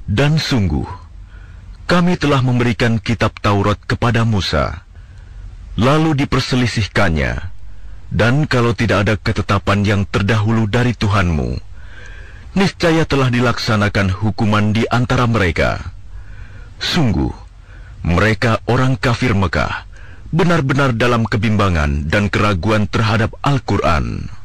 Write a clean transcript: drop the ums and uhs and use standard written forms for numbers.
Dan sungguh, kami telah memberikan kitab Taurat kepada Musa, lalu diperselisihkannya, dan kalau tidak ada ketetapan yang terdahulu dari Tuhanmu, niscaya telah dilaksanakan hukuman di antara mereka. Sungguh, mereka orang kafir Mekah benar-benar dalam kebimbangan dan keraguan terhadap Al-Quran.